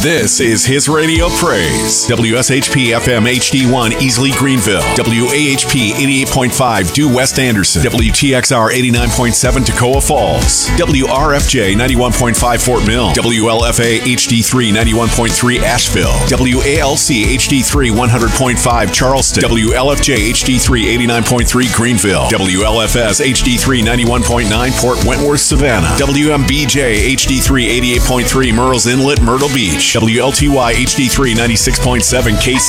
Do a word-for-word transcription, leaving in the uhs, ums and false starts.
This is His Radio Praise. W S H P F M H D one Easley Greenville. W A H P eighty-eight point five Due West Anderson. W T X R eighty-nine point seven Toccoa Falls. W R F J ninety-one point five Fort Mill. W L F A H D three ninety-one point three Asheville. W A L C H D three one hundred point five Charleston. W L F J H D three eighty-nine point three Greenville. W L F S H D three ninety-one point nine Port Wentworth Savannah. W M B J H D three eighty-eight point three Murrells Inlet Myrtle Beach. W L T Y H D three ninety-six point seven K